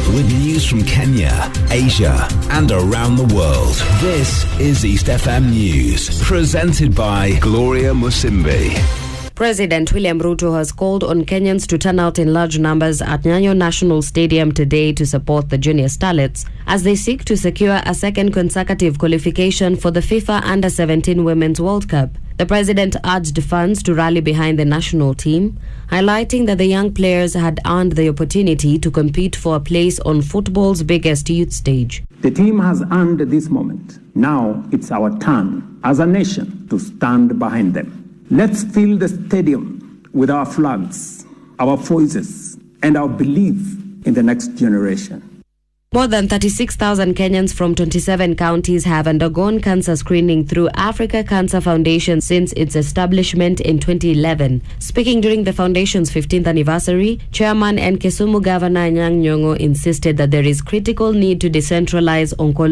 with news from Kenya, Asia, and around the world. This is East FM News, presented by Gloria Musimbi. President William Ruto has called on Kenyans to turn out in large numbers at Nyayo National Stadium today to support the Junior Starlets as they seek to secure a second consecutive qualification for the FIFA Under-17 Women's World Cup. The president urged fans to rally behind the national team, highlighting that the young players had earned the opportunity to compete for a place on football's biggest youth stage. The team has earned this moment. Now it's our turn as a nation to stand behind them. Let's fill the stadium with our flags, our voices, and our belief in the next generation. More than 36,000 Kenyans from 27 counties have undergone cancer screening through Africa Cancer Foundation since its establishment in 2011. Speaking during the foundation's 15th anniversary, Chairman and Kisumu Governor Anyang' Nyong'o insisted that there is critical need to decentralize oncology